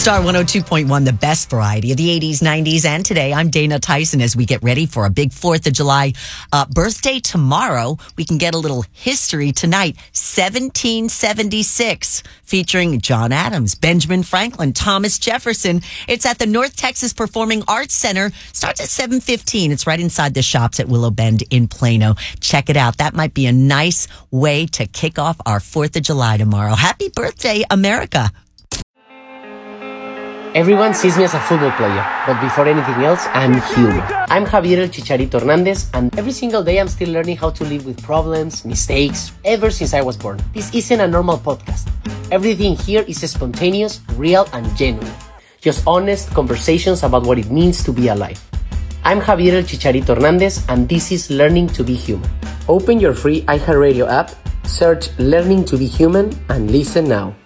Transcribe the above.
Star 102.1, the best variety of the 80s, 90s, and today. I'm Dana Tyson as we get ready for a big 4th of July birthday tomorrow. We can get a little history tonight. 1776, featuring John Adams, Benjamin Franklin, Thomas Jefferson. It's at the North Texas Performing Arts Center. Starts at 7:15. It's right inside the shops at Willow Bend in Plano. Check it out. That might be a nice way to kick off our 4th of July tomorrow. Happy birthday, America. Everyone sees me as a football player, but before anything else, I'm human. I'm Javier El Chicharito Hernandez, and every single day I'm still learning how to live with problems, mistakes, ever since I was born. This isn't a normal podcast. Everything here is spontaneous, real, and genuine. Just honest conversations about what it means to be alive. I'm Javier El Chicharito Hernandez, and this is Learning to be Human. Open your free iHeartRadio app, search Learning to be Human, and listen now.